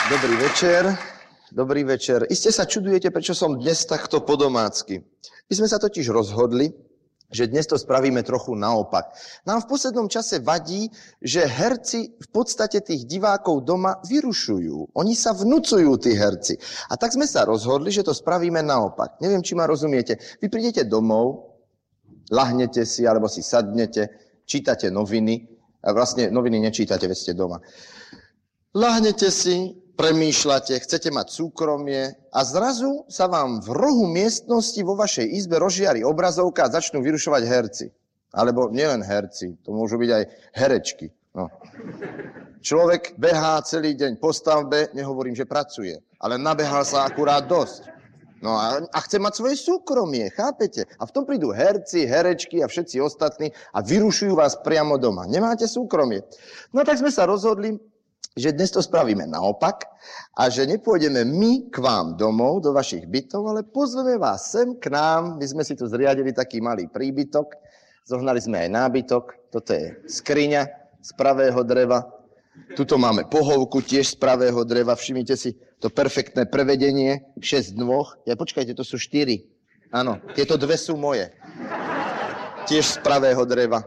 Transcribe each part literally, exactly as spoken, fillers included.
Dobrý večer. Dobrý večer. Iste sa čudujete, prečo som dnes takto po domácky. My sme sa totiž rozhodli, že dnes to spravíme trochu naopak. Nám v poslednom čase vadí, že herci v podstate tých divákov doma vyrušujú. Oni sa vnúcujú, tí herci. A tak sme sa rozhodli, že to spravíme naopak. Neviem, či ma rozumiete. Vy prídete domov, lahnete si, alebo si sadnete, čítate noviny. A vlastne noviny nečítate, veď ste doma. Lahnete si, premýšľate, chcete mať súkromie a zrazu sa vám v rohu miestnosti vo vašej izbe rozžiari obrazovka a začnú vyrušovať herci. Alebo nielen herci, to môžu byť aj herečky. No. Človek behá celý deň po stavbe, nehovorím, že pracuje, ale nabehal sa akurát dosť. No a, a chce mať svoje súkromie, chápete? A v tom prídu herci, herečky a všetci ostatní a vyrušujú vás priamo doma. Nemáte súkromie. No tak sme sa rozhodli, že dnes to spravíme naopak a že nepôjdeme my k vám domov, do vašich bytov, ale pozveme vás sem k nám. My sme si tu zriadili taký malý príbytok, zohnali sme aj nábytok. Toto je skriňa z pravého dreva. Tuto máme pohovku tiež z pravého dreva. Všimnite si to perfektné prevedenie. šesť nôh. Ja, počkajte, to sú štyri. Áno, tieto dve sú moje. Tiež z pravého dreva.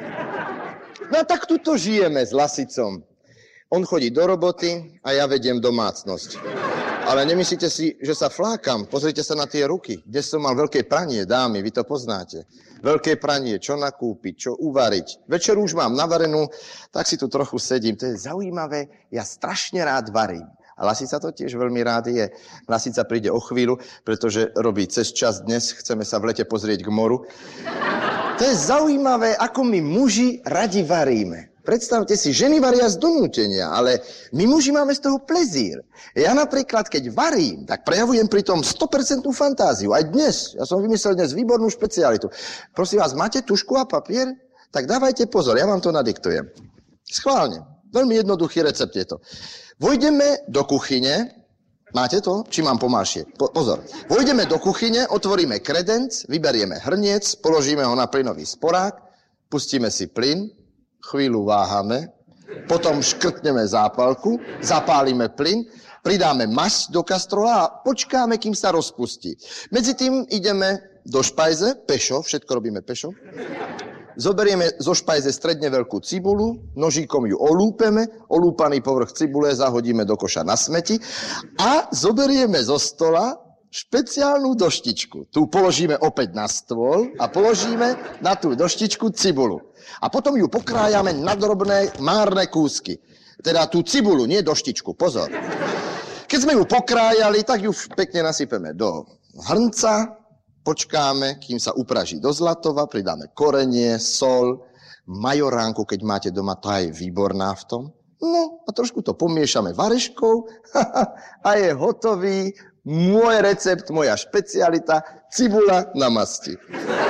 No tak tuto žijeme s Lasicom. On chodí do roboty a ja vediem domácnosť. Ale nemyslíte si, že sa flákam. Pozrite sa na tie ruky. Dnes som mal veľké pranie, dámy, vy to poznáte. Veľké pranie, čo nakúpiť, čo uvariť. Večer už mám navarenú, tak si tu trochu sedím. To je zaujímavé, ja strašne rád varím. A Lasica to tiež veľmi rád je. Lasica príde o chvíľu, pretože robí cez čas dnes. Chceme sa v lete pozrieť k moru. To je zaujímavé, ako my muži radi varíme. Predstavte si, ženy varia z donútenia, ale my muži máme z toho plezír. Ja napríklad, keď varím, tak prejavujem pri tom sto percent fantáziu. Aj dnes. Ja som vymyslel dnes výbornú špecialitu. Prosím vás, máte tušku a papier? Tak dávajte pozor, ja vám to nadiktujem. Schválne. Veľmi jednoduchý recept je to. Vojdeme do kuchyne. Máte to? Či mám pomalšie? Po, pozor. Vojdeme do kuchyne, otvoríme kredenc, vyberieme hrniec, položíme ho na plynový sporák, pustíme si plyn, chvíľu váhame, potom škrtneme zápalku, zapálime plyn, pridáme masť do kastrola a počkáme, kým sa rozpustí. Medzi tým ideme do špajze, pešo, všetko robíme pešo. Zoberieme zo špajze stredne veľkú cibulu, nožíkom ju olúpeme, olúpaný povrch cibule zahodíme do koša na smeti a zoberieme zo stola špeciálnu doštičku. Tu položíme opäť na stôl a položíme na tú doštičku cibulu. A potom ju pokrájame na drobné márne kúsky. Teda tú cibulu, nie doštičku, pozor. Keď sme ju pokrájali, tak ju pekne nasypeme do hrnca, počkáme, kým sa upraží do zlatova, pridáme korenie, sol, majoránku, keď máte doma, tá je výborná v tom. No a trošku to pomiešame vareškou a je hotový môj recept, moja špecialita, cibula na masti.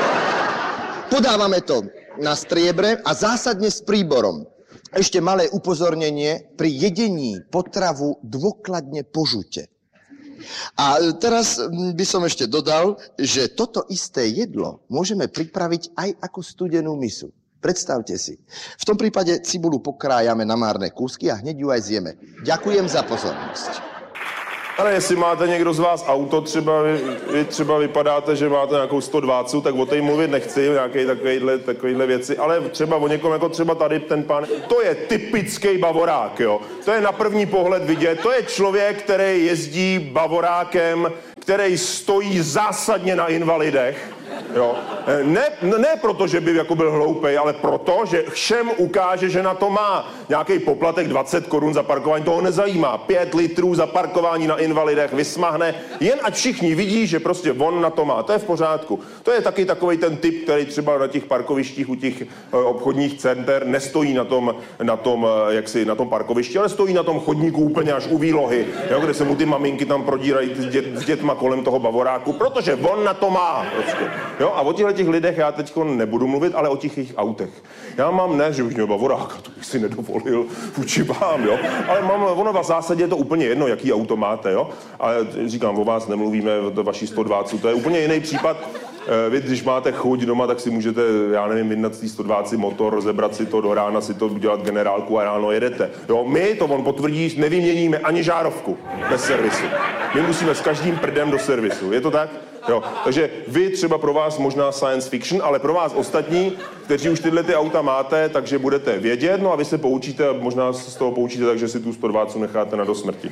Podávame to na striebre a zásadne s príborom. Ešte malé upozornenie, pri jedení potravu dôkladne požujte. A teraz by som ešte dodal, že toto isté jedlo môžeme pripraviť aj ako studenú misu. Predstavte si. V tom prípade cibulu pokrájame na márne kúsky a hneď ju aj zjeme. Ďakujem za pozornosť. Ale jestli máte někdo z vás auto, třeba vy, vy třeba vypadáte, že máte nějakou sto dvacet, tak o té mluvit nechci, nějaké takovýhle, takovýhle věci, ale třeba o někom, jako třeba tady ten pán, to je typický bavorák, jo. To je na první pohled vidět, to je člověk, který jezdí bavorákem, který stojí zásadně na invalidech, jo. Ne, ne proto, že by jako byl hloupej, ale proto, že všem ukáže, že na to má nějaký poplatek dvacet korun za parkování, toho nezajímá. pět litrů za parkování na invalidech vysmahne, jen ať všichni vidí, že prostě on na to má. To je v pořádku. To je taky takovej ten typ, který třeba na těch parkovištích u těch obchodních center nestojí na tom, na tom, jaksi, na tom parkovišti, ale stojí na tom chodníku úplně až u výlohy, jo, kde se mu ty maminky tam prodírají s, dět, s dětma kolem toho bavoráku, protože on na to má. Prostě. Jo, a o těchto těch lidech já teď nebudu mluvit, ale o těch jejich autech. Já mám, ne, že bych měl bavoráka, to bych si nedovolil vůči vám, jo, ale mám, ono v zásadě je to úplně jedno, jaký auto máte, jo, ale říkám, o vás nemluvíme, o vaší sto dvacet, to je úplně jiný případ. vy, když máte chuť doma, tak si můžete, já nevím, vydat z té sto dvacet motor, rozebrat si to do rána, si to udělat generálku a ráno jedete. Jo, my, to on potvrdí, nevyměníme ani žárovku bez servisu. My musíme s každým prdem do servisu. Je to tak? Jo. Takže vy třeba pro vás možná science fiction, ale pro vás ostatní, kteří už tyhle ty auta máte, takže budete vědět, no a vy se poučíte a možná z toho poučíte, takže si tu sto dvacet necháte na dosmrti.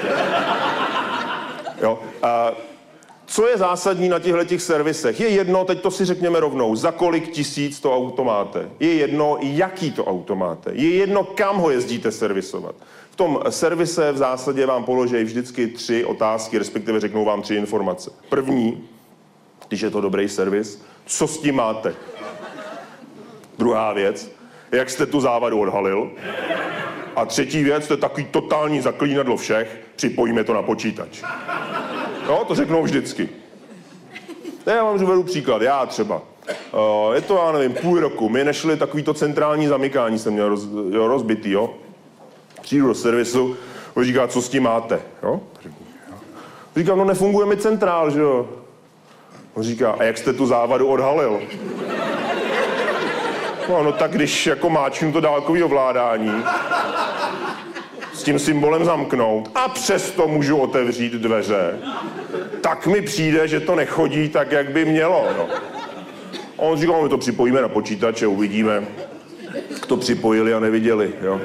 Jo. A co je zásadní na těchto servisech? Je jedno, teď to si řekněme rovnou, za kolik tisíc to auto máte. Je jedno, jaký to auto máte. Je jedno, kam ho jezdíte servisovat. V tom servise v zásadě vám položí vždycky tři otázky, respektive řeknou vám tři informace. První, když je to dobrý servis, co s tím máte? Druhá věc, jak jste tu závadu odhalil? A třetí věc, to je takový totální zaklínadlo všech, připojíme to na počítač. No, to řeknou vždycky. Já vám uvedu příklad, já třeba. Uh, je to, já nevím, půl roku, my nešli takovýto centrální zamykání, jsem měl roz, jo, rozbitý, jo. Přijdu do servisu, on říká, co s tím máte, jo. Říkám, no nefunguje mi centrál, že jo. On říká, a jak jste tu závadu odhalil? No, no tak když jako máčnu to dálkový ovládání, s tím symbolem zamknout a přesto můžu otevřít dveře, tak mi přijde, že to nechodí tak, jak by mělo. No. On říkal, my to připojíme na počítače, uvidíme, jak to připojili a neviděli. Jo.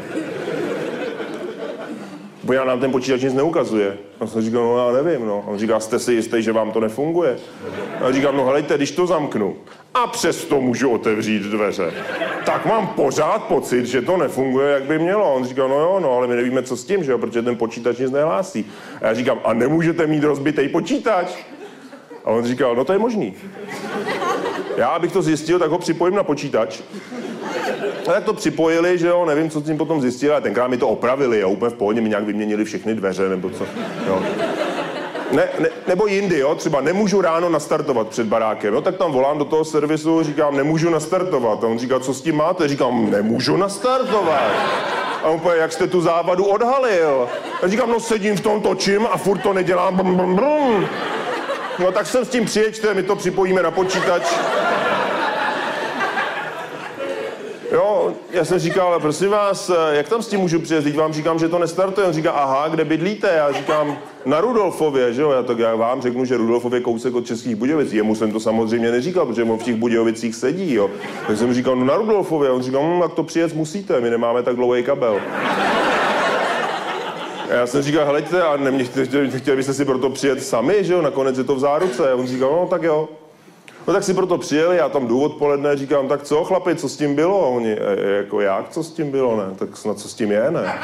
Bo já nám ten počítač nic neukazuje. A jsem říkal, no já nevím. No. On říká, jste si jistý, že vám to nefunguje? A já říkám, no helejte, když to zamknu a přesto můžu otevřít dveře, tak mám pořád pocit, že to nefunguje, jak by mělo. On říkal, no jo, no, ale my nevíme, co s tím, že jo, protože ten počítač nic nehlásí. A já říkám, a nemůžete mít rozbitý počítač? A on říkal, no to je možný. Já, abych to zjistil, tak ho připojím na počítač. A tak to připojili, že jo, nevím, co s tím potom zjistili, ale tenkrát mi to opravili, jo, úplně v pohodě mi nějak vyměnili všechny dveře, nebo co, jo. Ne, ne, nebo jindy, jo, třeba nemůžu ráno nastartovat před barákem, jo, tak tam volám do toho servisu, říkám, nemůžu nastartovat. A on říká, co s tím máte? Říkám, nemůžu nastartovat. A on poje, jak jste tu závadu odhalil? A říkám, no sedím v tom, točím a furt to nedělám. Brum, brum, brum. No tak sem s tím přijeďte, my to připojíme na počítač. Jo, já jsem říkal, ale prosím vás, jak tam s tím můžu přijet? Teď vám říkám, že to nestartuje. On říká, aha, kde bydlíte? Já říkám, na Rudolfově, že jo? Já, tak já vám řeknu, že Rudolfov je kousek od Českých Budějovic. Jemu jsem to samozřejmě neříkal, protože on v těch Budějovicích sedí, jo. Tak jsem říkal, no na Rudolfově. On říkal, hm, tak to přijet musíte, my nemáme tak dlouhý kabel. A já jsem říkal, heleďte, a nemě, chtěli, chtěli byste si proto přijet sami, že jo? Nakonec je to v záruce. A on říkal, no tak jo. No tak si proto přijeli, já tam jdu odpoledne, říkám, tak co chlapi, co s tím bylo? A oni, e, jako jak, co s tím bylo, ne? Tak snad co s tím je, ne?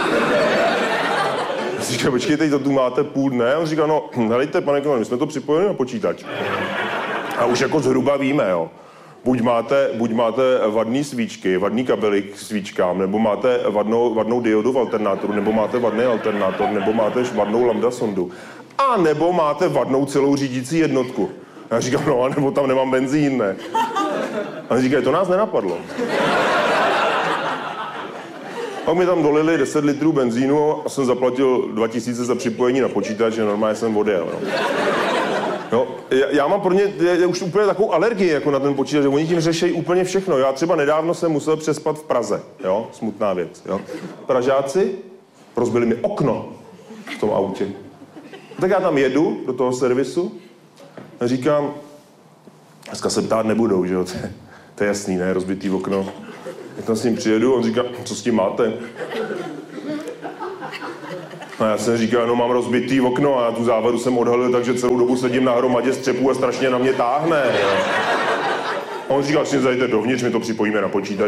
Říkám, počkejte, to tu máte půl dne. On říká, no, helejte, pane Kolan, my jsme to připojili na počítač. A už jako zhruba víme, jo. Buď máte, buď máte vadný svíčky, vadný kabely k svíčkám, nebo máte vadnou, vadnou diodu v alternátoru, nebo máte vadný alternátor, nebo máte vadnou lambda sondu. A nebo máte vadnou celou řídící jednotku. Já říkám, no, nebo tam nemám benzín, ne. A on říká, to nás nenapadlo. Pak mi tam dolili deset litrů benzínu a jsem zaplatil dva tisíce za připojení na počítač, že normálně jsem odjel. No. No, já, já mám pro ně já už úplně takovou alergii jako na ten počítač, že oni tím řeší úplně všechno. Já třeba nedávno jsem musel přespat v Praze, jo, smutná věc, jo. Pražáci rozbili mi okno v tom autě. Tak já tam jedu do toho servisu a říkám, dneska se ptát nebudou, že jo, to je, to je jasný, ne, rozbitý okno. Jak tam s ním přijedu, on říká, co s tím máte? A já jsem říkal, no mám rozbitý okno a já tu závadu jsem odhalil, takže celou dobu sedím na hromadě střepů a strašně na mě táhne. Jo. A on říkal, si zajďte dovnitř, my to připojíme na počítač.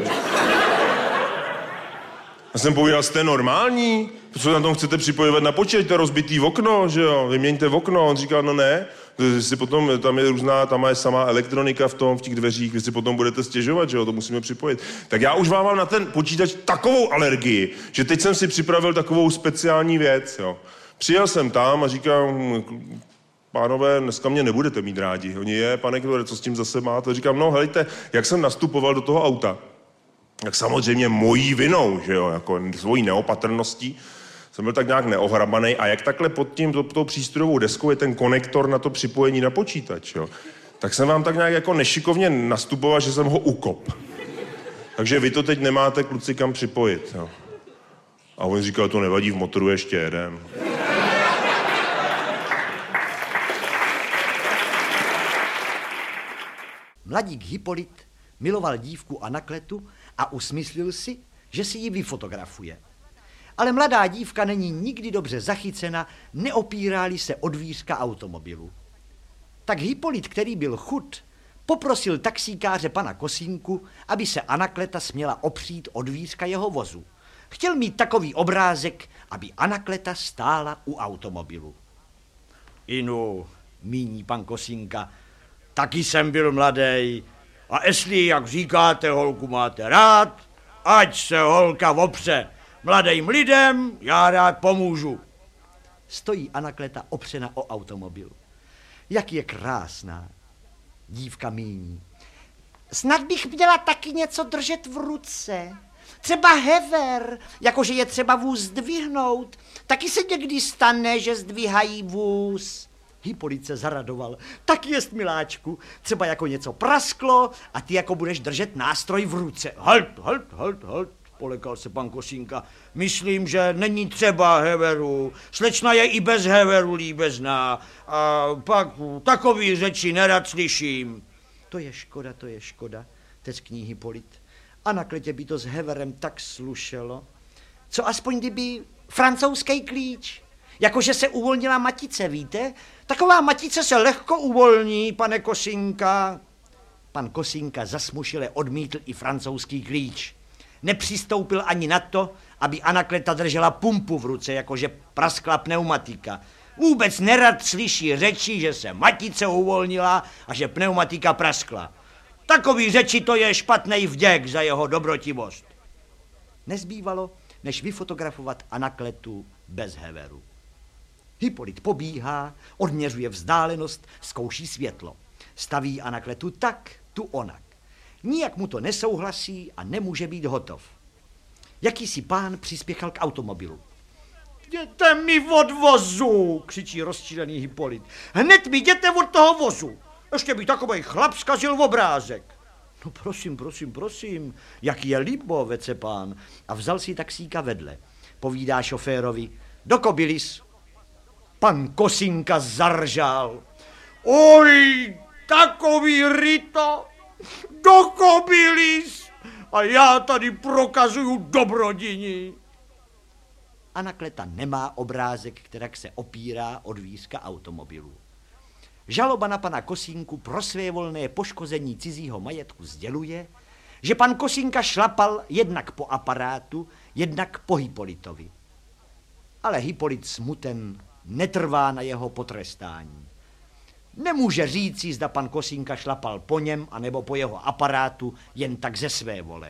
Já jsem povídal, jste normální? Co na tom chcete připojovat na počítač, to rozbitý okno, že jo? Vyměňte okno. On říkal, no ne, si potom, tam je různá, tam je samá elektronika v tom, v těch dveřích, vy si potom budete stěžovat, že jo, to musíme připojit. Tak já už vám mám na ten počítač takovou alergii, že teď jsem si připravil takovou speciální věc, jo. Přijel jsem tam a říkám, pánové, dneska mě nebudete mít rádi. Oni je, pane Klore, co s tím zase máte? Říkám, no helejte, jak jsem nastupoval do toho auta, tak samozřejmě mojí vinou, že jo, jako svojí neopatrností, jsem byl tak nějak neohrabanej a jak takhle pod tím, pod tou přístrojovou deskou je ten konektor na to připojení na počítač, jo. tak jsem vám tak nějak jako nešikovně nastupoval, že jsem ho ukop. Takže vy to teď nemáte, kluci, kam připojit. Jo. A on říkal, to nevadí, v motoru ještě jedem. Mladík Hypolit miloval dívku Anakletu a usmyslil si, že si ji vyfotografuje. Ale mladá dívka není nikdy dobře zachycena, neopírá-li se od dvířka automobilu. Tak Hypolit, který byl chud, poprosil taxíkáře pana Kosínku, aby se Anakleta směla opřít od dvířka jeho vozu. Chtěl mít takový obrázek, aby Anakleta stála u automobilu. Inu, míní pan Kosínka, taky jsem byl mladej. A jestli, jak říkáte, holku máte rád, ať se holka opře. Mladým lidem já rád pomůžu. Stojí Anakleta opřena o automobil. Jak je krásná. Dívka míní. Snad bych měla taky něco držet v ruce. Třeba hever, jakože je třeba vůz zdvihnout. Taky se někdy stane, že zdvihají vůz. Hypolit se zaradoval. Tak jest, miláčku, třeba jako něco prasklo a ty jako budeš držet nástroj v ruce. Halt, halt, halt, halt, polekal se pan Kosínka. Myslím, že není třeba heveru. Slečna je i bez heveru líbezná. A pak takový řeči nerad slyším. To je škoda, to je škoda, teskní Hypolit. Anakletě by to s heverem tak slušelo. Co aspoň kdyby francouzský klíč? Jakože se uvolnila matice, víte? Taková matice se lehko uvolní, pane Kosínka. Pan Kosínka zasmušile odmítl i francouzský klíč. Nepřistoupil ani na to, aby Anakleta držela pumpu v ruce, jakože praskla pneumatika. Vůbec nerad slyší řeči, že se matice uvolnila a že pneumatika praskla. Takový řeči to je špatnej vděk za jeho dobrotivost. Nezbývalo, než vyfotografovat Anakletu bez heveru. Hypolit pobíhá, odměřuje vzdálenost, zkouší světlo. Staví Anakletu tak, tu onak. Nijak mu to nesouhlasí a nemůže být hotov. Jakýsi pán přispěchal k automobilu. Jděte mi od vozu, křičí rozčilený Hypolit. Hned mi jděte od toho vozu. Ještě by takovej chlap zkazil obrázek. No prosím, prosím, prosím, jaký je líbo, vece pán. A vzal si taxíka vedle. Povídá šoférovi, do Kobylis. Pan Kosínka zaržal. Oj, takový ryto, do Kobylis. A já tady prokazuju dobrodiní. Anakleta nemá obrázek, kterak se opírá od dvířka automobilu. Žaloba na pana Kosínku pro svévolné poškození cizího majetku sděluje, že pan Kosínka šlapal jednak po aparátu, jednak po Hypolitovi. Ale Hypolit smuten netrvá na jeho potrestání. Nemůže říci, zda pan Kosínka šlapal po něm anebo po jeho aparátu jen tak ze své vole.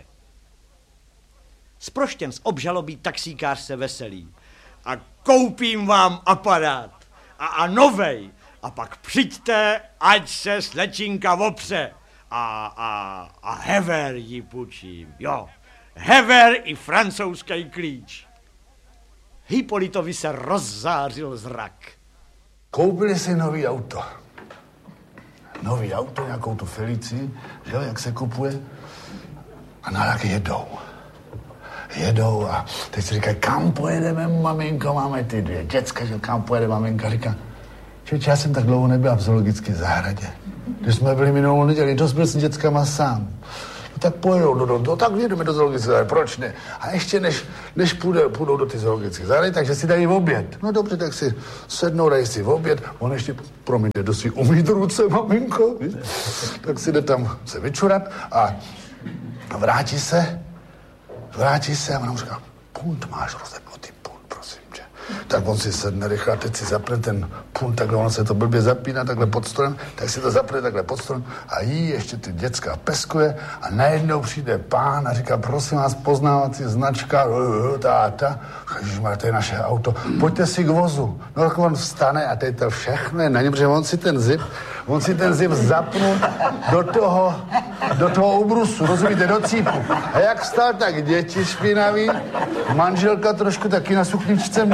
Zproštěn z obžaloby taxíkář se veselí. A koupím vám aparát. A, a novej. A pak přijďte, ať se slečinka opře. A, a, a hever ji půjčím. Jo, hever i francouzský klíč. Hypolitovi se rozzářil zrak. Koupili si nový auto. Nový auto, nějakou tu Felici, že jo, jak se kupuje. A na jedou. Jedou a teď si říkají, kam pojedeme, maminko, máme ty dvě děcka, že kam pojede maminka, říká, čeč, já jsem tak dlouho nebyla v zoologické zahradě. Když jsme byli minulou neděli, dost byl s dětskama sám. No tak pojedou do, do, do tak jedeme do zoologické zahrady, proč ne? A ještě než, než půjde, půjdou do ty zoologické zahrady, takže si dají oběd. No dobře, tak si sednou, dají si oběd, on ještě, promiň, jde do svých umýt ruce, maminko, víš? Tak si jde tam se vyčurat a vrátí se, vrátí se a on říká, punt máš rozepnutý, punt, prosím tě. Tak on si sedne rychle a teď si zapne ten punt, takhle ono se to blbě zapíná takhle pod stolem, tak si to zapne takhle pod stolem a jí ještě ty děcka peskuje a najednou přijde pán a říká, prosím vás, poznávací značka, ta, ta, ježišmarja, to je naše auto, pojďte si k vozu. No tak on vstane a teď to všechno je na něm, protože on si ten zip, on si ten zip zapnul do toho, do toho ubrusu, rozumíte, do cípu. A jak vstal, tak děti špinaví, manželka trošku taky na sukničce měla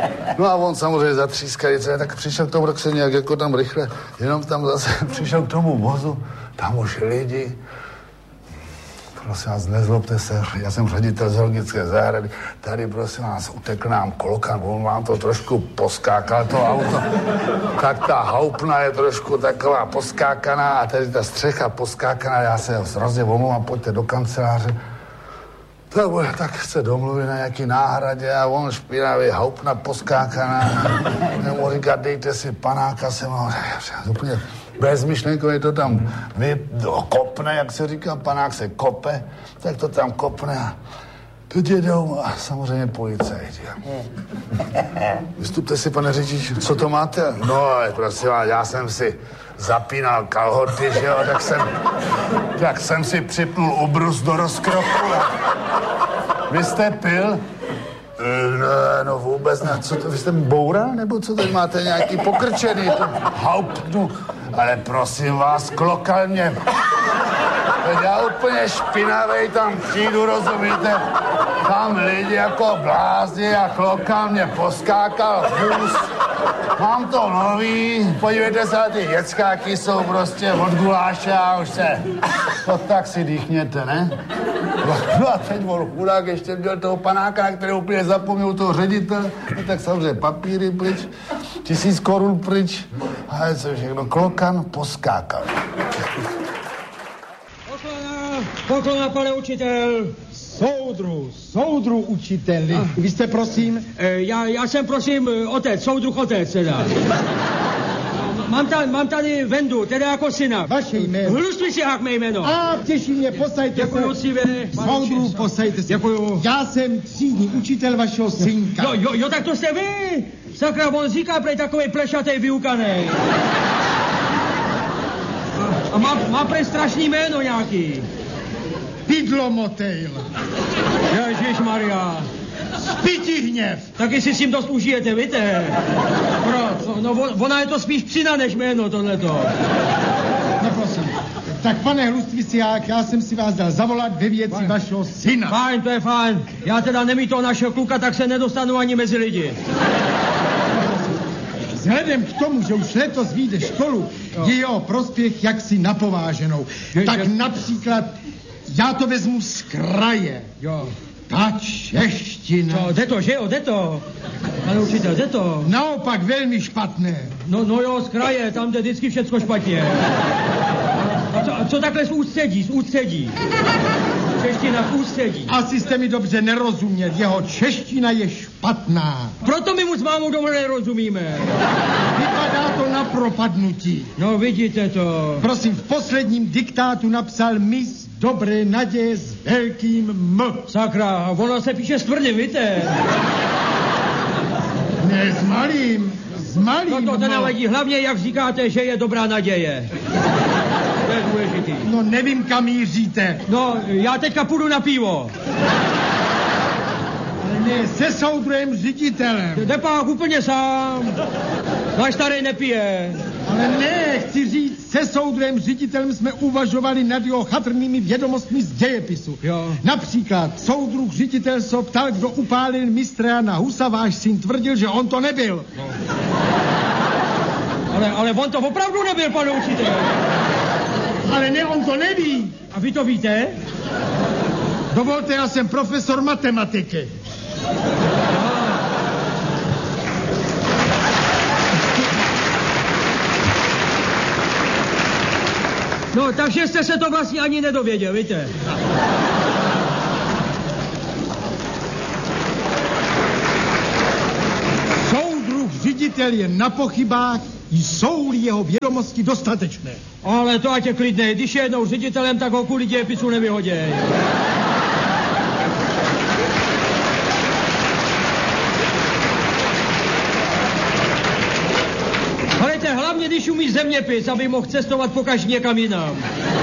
No a on samozřejmě zatřískaný, tak přišel k tomu, tak se nějak jako tam rychle, jenom tam zase přišel k tomu vozu, tam už lidi. Prosím vás, nezlobte se, já jsem ředitel zoologické zahrady, tady prosím vás utekl nám klokan, on vám to trošku poskákal, to auto, tak ta houpna je trošku taková poskákaná a tady ta střecha poskákaná, já se hrozně omlouvám, pojďte do kanceláře. Tak, tak se domluví na nějaký náhradě a on špinavý, houpna poskákaná, nebo říká, dejte si panáka, jsem ho, úplně bezmyšlenkově to tam vy, kopne, jak se říká, panák se kope, tak to tam kopne a teď jedou a samozřejmě policajti. Vystupte si, pane řidič, co to máte? No, prosím vás, já jsem si zapínal kalhoty, že jo, tak jsem, tak jsem si připnul ubrus do rozkroku. Vy jste pil? No, no vůbec ne. Co to, vy jste boural, nebo co tady máte nějaký pokrčený? To hauptnu. Ale prosím vás, klokal mě. Teď já úplně špinavej tam přijdu, rozumíte? Tam lidi jako blázni a klokal mě poskákal vůz. Mám to nový, podívejte se, ty děckáky jsou prostě od guláše a už se... To tak si dýchněte, ne? No a teď on chudák ještě měl toho panáka, na který úplně zapomněl toho ředitele, no tak samozřejmě papíry pryč, tisíc korun pryč a co všechno, klokan poskákal. Poklona, poklona, pane učitel. Soudru, soudru učiteli. Ah. Vy jste, prosím? E, já, já jsem, prosím, otec, soudruh otec, teda. Mám tady, mám tady Vendu, teda jako syna. Vaše jméno. Hlustvičák mé jméno. A těší mě, posaďte se. Děkuju si, vede. Soudru, posaďte se. Děkuju. Já jsem třídní učitel vašeho synka. Jo, jo, jo, tak to jste vy. Sakra, on říká prej takovej plešatej vyukanej. A, a má, má prej strašný jméno nějaký. Pidlomotejl. Ježišmarja. Spitihněv. Taky si s tím dost užijete, víte? Proč? No, no ona je to spíš psina než jméno, tohleto. No prosím. Tak pane Hlustviciák, já jsem si vás dal zavolat ve věci fajn. Vašeho syna. Fajn, to je fajn. Já teda nemít toho našeho kluka, tak se nedostanu ani mezi lidi. Vzhledem k tomu, že už letos vyjde školu, jo. Je jeho prospěch jaksi napováženou. Je, tak je... například já to vezmu z kraje. Jo. Ta čeština. Co, jde to, že jo, jde to. Pane učitel, jde to. Naopak velmi špatné. No, no jo, z kraje, tam jde vždycky všecko špatně. A co, a co takhle z ústředí, z ústředí? Čeština v ústředí. Asi jste mi dobře nerozuměl, jeho čeština je špatná. Proto my mu s mámou dobře nerozumíme. Vypadá to na propadnutí. No, vidíte to. Prosím, v posledním diktátu napsal mis dobré naděje s velkým M. Sakra, ono se píše s tvrdým, víte? Ne, s malým, s malým. No to to nevadí, hlavně jak říkáte, že je dobrá naděje. To je důležitý. No nevím, kam míříte. No, já teďka půjdu na pivo. Ale ne, se soudruhem ředitelem. Jde pak úplně sám. Náš starý nepije. Ale ne, chci říct, se soudruhem ředitelem jsme uvažovali nad jeho chatrnými vědomostmi z dějepisu. Jo. Například soudruh ředitel se ptal, kdo upálil mistra Jana Husa, váš syn tvrdil, že on to nebyl. No. Ale, ale on to opravdu nebyl, pane učitel. Ale ne, on to neví. A vy to víte? Dovolte, já jsem profesor matematiky. No, takže jste se to vlastně ani nedověděl, víte? Soudruh ředitel je na pochybách, jsou-li jeho vědomosti dostatečné. Ale to ať je klidné, když je jednou ředitelem, tak ho kvůli dějepisu nevyhoděj. Hledajte, hlavně když umí zeměpis, aby mohl cestovat pokaždé někam jinam.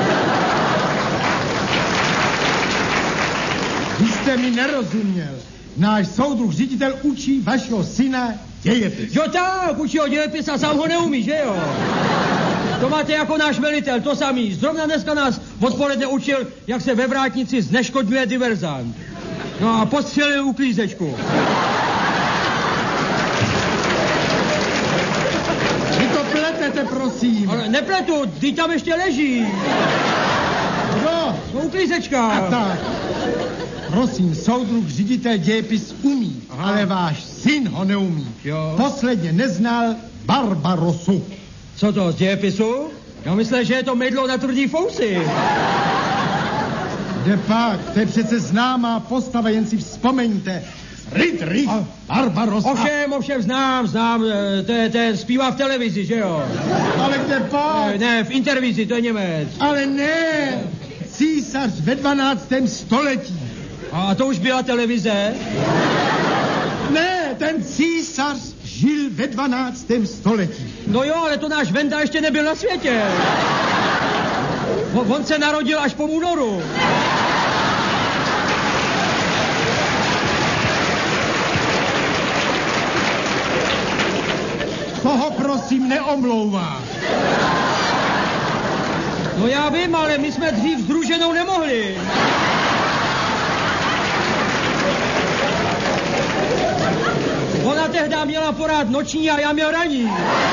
Vy jste mi nerozuměl. Náš soudruh ředitel učí vašeho syna dějepis. Jo tak, učí ho dějepis a sám ho neumí, že jo? To máte jako náš velitel, to samý. Zrovna dneska nás odpoledne učil, jak se ve vrátnici zneškodňuje diverzant. No a postřelil uklízečku. nepletu, ty tam ještě leží. Kdo? No, uklízečka. A tak. Prosím, soudruh ředitel dějepis umí, aha, ale váš syn ho neumí. Jo. Posledně neznal Barbarosu. Co to, z dějepisu? Já myslím, že je to mydlo na tvrdý fousy. Kde pak? To je přece známá postava, jen si vzpomeňte. Ridrich Barbarossa. Ovšem, ovšem, znám, znám, to je ten, zpívá v televizi, že jo? Ale kde pak? Ne, ne, v intervizi, to je Němec. Ale ne, císař ve dvanáctém století. A to už byla televize? Ne, ten císař žil ve dvanáctém století. No jo, ale to náš Venda ještě nebyl na světě. On, on se narodil až po únoru. Toho prosím neomlouvá. No já vím, ale my jsme dřív s druženou nemohli. Ona tehdy měla porád noční a já měl ranní.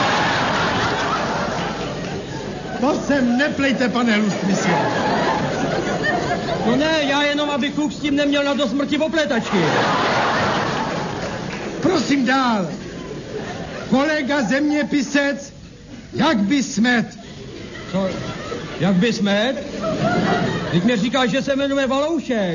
To sem neplejte, pane Lustmisi. No ne, já jenom, aby kluk s tím neměl na do smrti opletačky. Prosím dál. Kolega zeměpisec, jak by smet? Co? Jak by smet? Teď mi říkal, že se jmenuje Valoušek.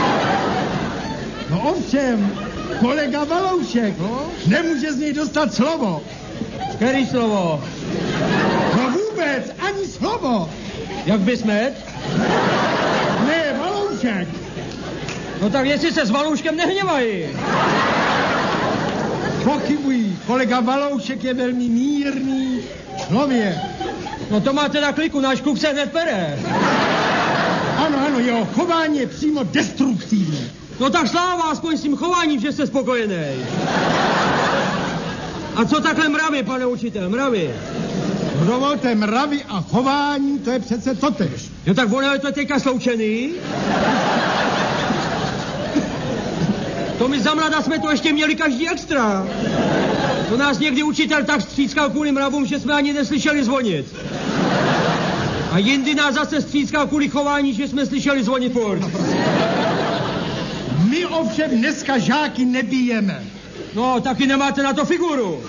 No ovšem, kolega Valoušek, no? Nemůže z něj dostat slovo. Který slovo? No vůbec, ani slovo. Jak by smet? Ne, Valoušek. No tak jestli se s Valouškem nehněvají. Pochybují, kolega Valoušek je velmi mírný člověk. No to má teda kliku, náš kluk se hned pere. Ano, ano, jeho chování je přímo destruktivní. No tak sláva, aspoň s tím chováním, že jste spokojený. A co takhle mravy, pane učitel, mravy? Dovolte, mravy a chování, to je přece totéž. Jo tak ono je to teďka sloučený? To my za mlada jsme to ještě měli každý extra. To nás někdy učitel tak stříckal kvůli mravům, že jsme ani neslyšeli zvonit. A jindy nás zase stříckal kvůli chování, že jsme slyšeli zvonit furt. My ovšem dneska žáky nebijeme. No, taky nemáte na to figuru.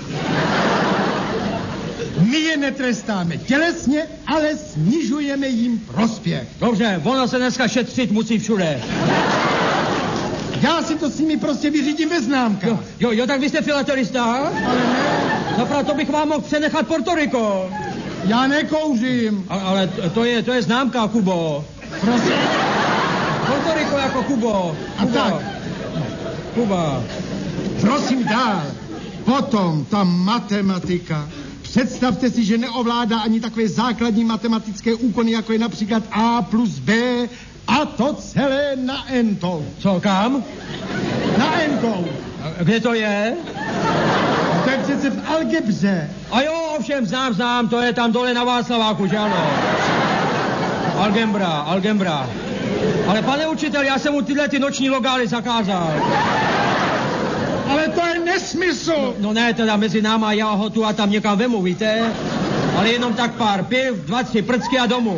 My je netrestáme tělesně, ale snižujeme jim prospěch. Dobře, ono se dneska šetřit musí všude. Já si to s nimi prostě vyřídím ve známkách. Jo, jo, jo, tak vy jste filatelista? Ale ne. No proto bych vám mohl přenechat Porto Rico. Já nekouřím. A, ale to je, to je známka, Kubo. Prosím. Porto Rico jako Kubo. A Kuba. tak. Kuba. Prosím dál. Potom ta matematika. Představte si, že neovládá ani takové základní matematické úkony, jako je například A plus B a to celé na entou. Co, kam? Na entou. A kde to je? To je přece v algebře. A jo, ovšem, znám, znám, to je tam dole na Václaváku, že ano? Algebra, algebra. Ale pane učitel, já jsem mu tyhle ty noční logály zakázal. Ale to je nesmysl. No, no ne, teda mezi náma, já ho tu a tam někam vemu, víte? Ale jenom tak pár piv, dva, tři prcky a domů.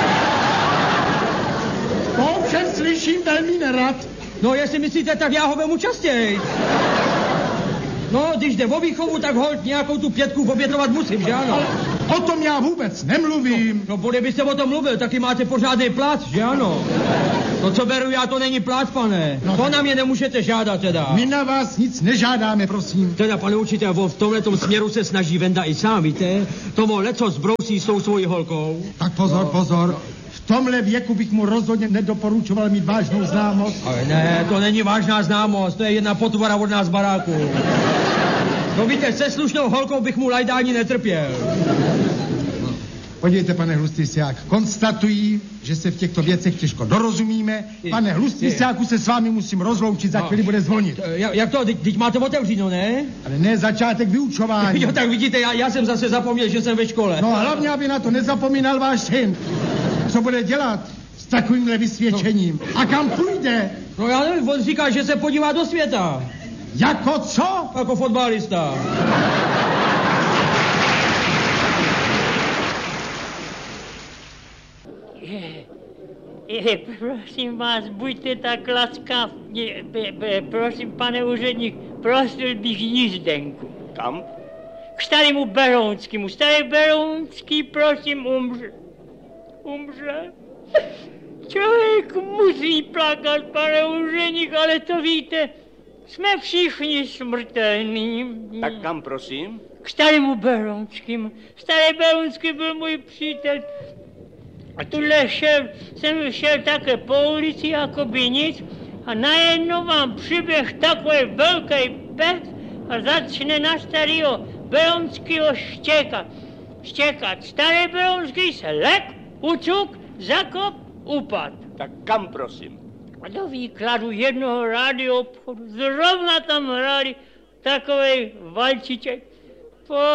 To ovšem slyším velmi nerad. No, jestli myslíte, tak já ho vemu častěji. No, když jde o výchovu, tak holt nějakou tu pětku obětovat musím, že ano? Ale o tom já vůbec nemluvím. No, no bude byste o tom mluvil, taky máte pořádný plat, že ano? To, co beru já, to není plat, pane. No, to na mě nemůžete žádat, teda. My na vás nic nežádáme, prosím. Teda, pane učitel, v tomhletom směru se snaží Venda i sám, víte? Tomu leco zbrousí s tou svojí holkou. Tak pozor, no, pozor. No. V tomhle věku bych mu rozhodně nedoporučoval mít vážnou známost. Ale ne, to není vážná známost, to je jedna potvora od nás baráku. No víte, se slušnou holkou bych mu lajdání netrpěl. Podívejte, pane Hlustisiák, konstatují, že se v těchto věcech těžko dorozumíme. Pane Hlustisiáku, se s vámi musím rozloučit, za chvíli bude zvonit. Jak, jak to, teď máte otevřít, no ne? Ale ne začátek vyučování. Jo, tak vidíte, já, já jsem zase zapomněl, že jsem ve škole. No hlavně, aby na to nezapomínal váš syn. Co bude dělat s takovýmhle vysvědčením? No. A kam půjde? No já nevím, on říká, že se podívá do světa. Jako co? Jako fotbalista. Je, prosím vás, buďte tak laskav. Je, be, be, prosím, pane úředník, prosil bych jízdenku. Kam? K starému Berounskému. Starý Berounský, prosím, umře. Umře. Člověk musí plakat, pane úředník, ale to víte, jsme všichni smrtelní. Tak kam, prosím? K starému Berounskému. Starý Berounský byl můj přítel. A tuhle šel, jsem šel také po ulici, jako by nic, a najednou vám přiběh takový velký pes a začne na starého Berounského štěkat. Štěkat. Starý Berounský se lek, ucuk, zakop, upad. Tak kam, prosím? A do výkladu jednoho rádio obchodu zrovna tam hráli takovej valčiček. Po